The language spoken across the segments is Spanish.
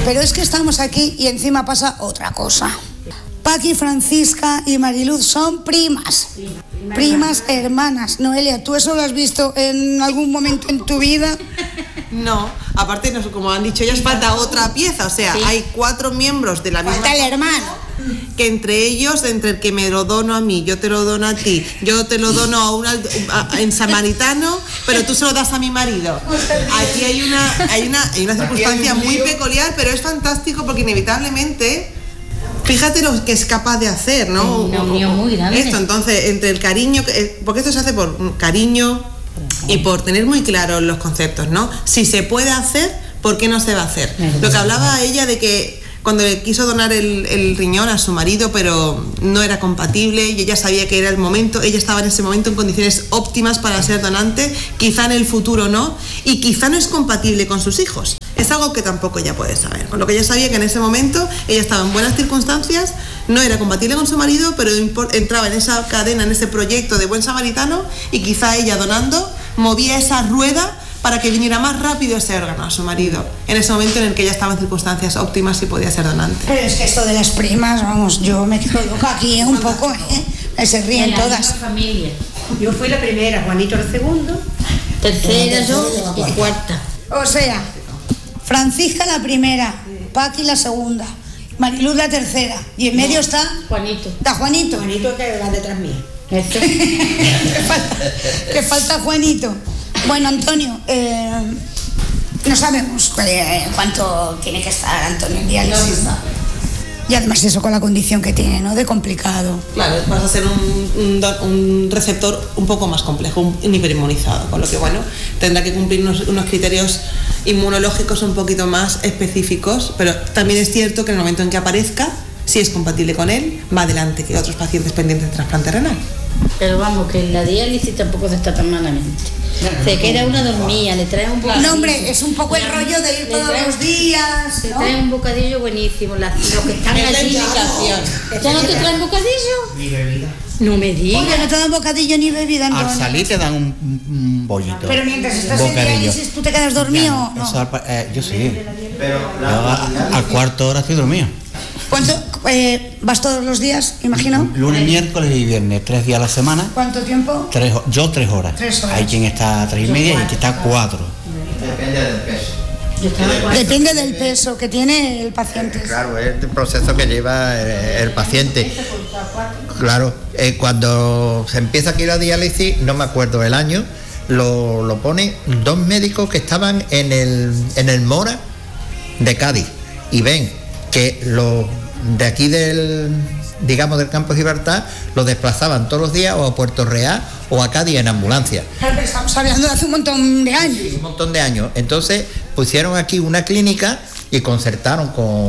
Pero es que estamos aquí y encima pasa otra cosa. Paqui, Francisca y Mariluz son primas. Primas hermanas. Noelia, ¿tú eso lo has visto en algún momento en tu vida? No, aparte, como han dicho ellas, falta otra pieza. O sea, hay 4 miembros de la misma... Falta el hermano. Que entre ellos, entre el que me lo dono a mí, yo te lo dono a ti, yo te lo dono en samaritano, pero tú se lo das a mi marido. Aquí hay una circunstancia muy peculiar, pero es fantástico porque inevitablemente, fíjate lo que es capaz de hacer, ¿no? Unión muy grande. Esto, entonces, entre el cariño, porque esto se hace por cariño y por tener muy claros los conceptos, ¿no? Si se puede hacer, ¿por qué no se va a hacer? Lo que hablaba ella de que cuando le quiso donar el riñón a su marido, pero no era compatible y ella sabía que era el momento, ella estaba en ese momento en condiciones óptimas para ser donante, quizá en el futuro no, y quizá no es compatible con sus hijos. Es algo que tampoco ella puede saber. Con lo que ella sabía que en ese momento ella estaba en buenas circunstancias, no era compatible con su marido, pero entraba en esa cadena, en ese proyecto de buen samaritano, y quizá ella donando movía esa rueda para que viniera más rápido ese órgano a su marido, en ese momento en el que ella estaba en circunstancias óptimas y podía ser donante. Pero es que esto de las primas, vamos, yo me quedo loca aquí un poco, se ríen todas. Familia. Yo fui la primera, Juanito el segundo. Tercera yo y cuarta. O sea, Francisca la primera, Paqui la segunda, Mariluz la tercera, y en medio está Juanito. Está Juanito. Juanito que va detrás mía. que falta Juanito. Bueno, Antonio, no sabemos cuánto tiene que estar Antonio en diálisis. Y además eso con la condición que tiene, ¿no? De complicado. Claro, vas a ser un receptor un poco más complejo, un hiperinmunizado, con lo que, bueno, tendrá que cumplir unos criterios inmunológicos un poquito más específicos, pero también es cierto que en el momento en que aparezca, si es compatible con él, va adelante que otros pacientes pendientes de trasplante renal. Pero vamos, que en la diálisis tampoco se está tan malamente. Se queda una dormida, le trae un bocadillo. No, hombre, es un poco el rollo de ir todos los días, le ¿no? trae un bocadillo buenísimo, los que están Es la allí. indicación. ¿Ya no te traen bocadillo? Ni bebida. No me digas. Oye, no te dan bocadillo ni bebida, Antonio. Al salir te dan un bollito. Pero mientras estás en bocadillo. diálisis, ¿tú te quedas dormido o no? Eso yo sí. Pero al cuarto hora estoy dormido. ¿Cuánto? ¿Vas todos los días, imagino? Lunes, miércoles y viernes, 3 días a la semana. ¿Cuánto tiempo? 3 horas. 3 horas. Hay quien está a 3 y media y quien está a 4. Depende del peso. Depende del peso que tiene el paciente. Claro, es el proceso que lleva el paciente. Claro, cuando se empieza aquí la diálisis, no me acuerdo el año, lo ponen 2 médicos que estaban en el Mora de Cádiz y ven que los de aquí del Campo de Gibraltar los desplazaban todos los días o a Puerto Real o a Cádiz en ambulancia. Pero estamos hablando de hace un montón de años. Sí, un montón de años. Entonces pusieron aquí una clínica y concertaron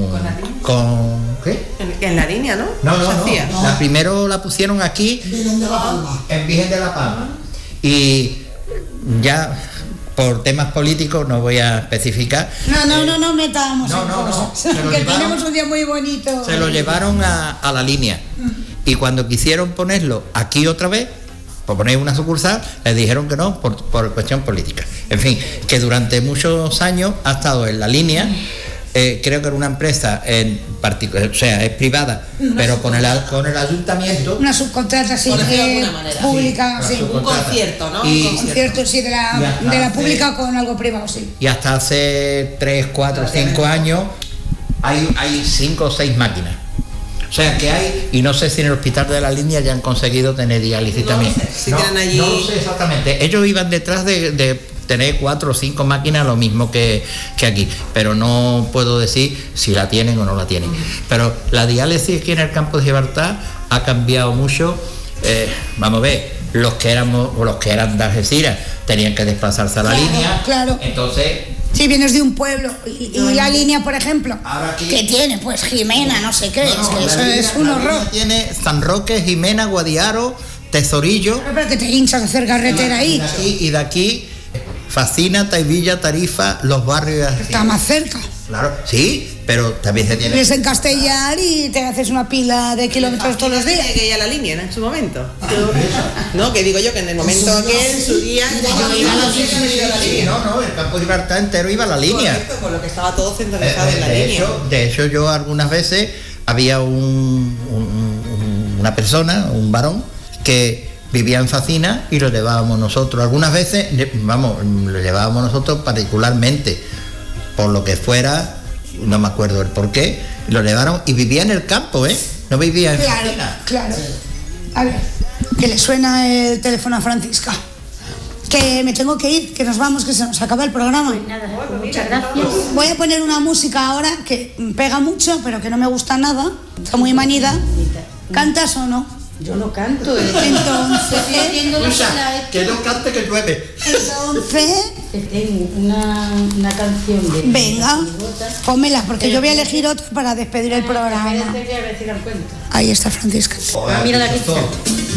con ¿qué? En la línea, ¿no? No. No. Primero la pusieron aquí en Virgen de la Palma. Y ya por temas políticos no voy a especificar. No metamos en cosas. Que tenemos un día muy bonito. Se lo llevaron a la línea. Y cuando quisieron ponerlo aquí otra vez, por poner una sucursal, les dijeron que no, por cuestión política. En fin, que durante muchos años ha estado en la línea. Creo que era una empresa en particular, o sea, es privada, pero con el ayuntamiento. Una subcontrata así, pública, sí. Un concierto, ¿no? Un concierto, sí, de la pública con algo privado, sí. Y hasta hace 3, 4, 5 años hay 5 o 6 máquinas. O sea que hay, y no sé si en el hospital de la línea ya han conseguido tener diálisis también. No lo sé exactamente. Ellos iban detrás de tener 4 o 5 máquinas, lo mismo que aquí, pero no puedo decir si la tienen o no la tienen. Pero la diálisis aquí en el Campo de Gibraltar ha cambiado mucho. Vamos a ver, los que eran de Algeciras tenían que desplazarse a la línea. Claro. Entonces, si vienes de un pueblo y la línea, por ejemplo, que tiene pues Jimena, no sé qué, es que eso es un horror. Tiene San Roque, Jimena, Guadiaro, Tesorillo. Pero que te hinchas a hacer carretera ahí. Y de aquí Facina, Taivilla, Tarifa, los barrios así. Está más cerca. Claro, sí, pero también se tiene... Vives en Castellar y te haces una pila de kilómetros todos los días. Que ella la línea, ¿no? En su momento. No, que digo yo que en el momento que en su día... No, el campo de Gibraltar entero iba a la línea. Correcto, por lo que estaba todo centralizado en la línea. De hecho, yo algunas veces había una persona, un varón, que vivía en Facina y lo llevábamos nosotros. Algunas veces, lo llevábamos nosotros particularmente, por lo que fuera, no me acuerdo el por qué, lo llevaron y vivía en el campo, no vivía en Facina. Claro. A ver, que le suena el teléfono a Francisca. Que me tengo que ir, que nos vamos, que se nos acaba el programa. Nada, muchas gracias. Voy a poner una música ahora que pega mucho, pero que no me gusta nada. Está muy manida. ¿Cantas o no? Yo no canto. Entonces, Que no cante, que llueve. Entonces, que tengo una canción de... Venga, pónmela, porque yo voy a elegir otra para despedir el programa. Espérate que a ver si la encuentro. Ahí está Francisca. Mira la que está.